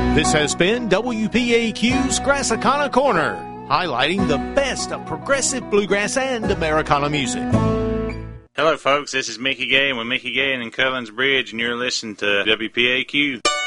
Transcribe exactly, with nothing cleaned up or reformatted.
This has been W P A Q's Grassicana Corner, highlighting the best of progressive bluegrass and Americana music. Hello, folks. This is Mickey Gay with Mickey Gay and Cullens Bridge, and you're listening to W P A Q.